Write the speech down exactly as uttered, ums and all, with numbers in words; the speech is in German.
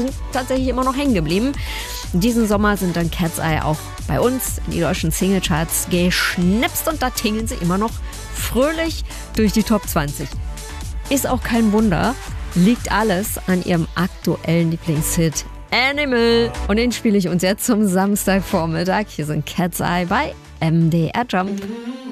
sind tatsächlich immer noch hängen geblieben. Diesen Sommer sind dann Cat's Eye auch bei uns in die deutschen Singlecharts geschnipst und da tingeln sie immer noch fröhlich durch die Top zwanzig. Ist auch kein Wunder, liegt alles an ihrem aktuellen Lieblingshit Animal. Und den spiele ich uns jetzt zum Samstagvormittag. Hier sind Cat's Eye bei M D R Jump.